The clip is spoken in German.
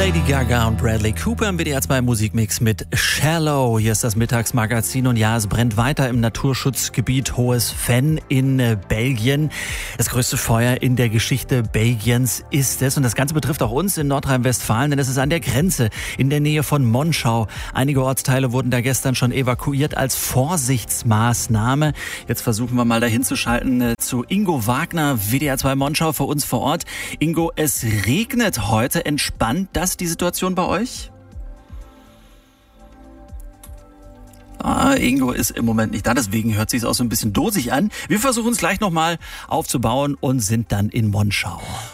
Lady Gaga und Bradley Cooper im WDR 2 Musikmix mit Shallow. Hier ist das Mittagsmagazin und ja, es brennt weiter im Naturschutzgebiet Hohes Venn in Belgien. Das größte Feuer in der Geschichte Belgiens ist es und das Ganze betrifft auch uns in Nordrhein-Westfalen, denn es ist an der Grenze in der Nähe von Monschau. Einige Ortsteile wurden da gestern schon evakuiert als Vorsichtsmaßnahme. Jetzt versuchen wir mal dahin zu schalten zu Ingo Wagner, WDR 2 Monschau für uns vor Ort. Ingo, es regnet heute. Entspannt das die Situation bei euch? Ingo ist im Moment nicht da, deswegen hört sich es auch so ein bisschen dosig an. Wir versuchen es gleich nochmal aufzubauen und sind dann in Monschau.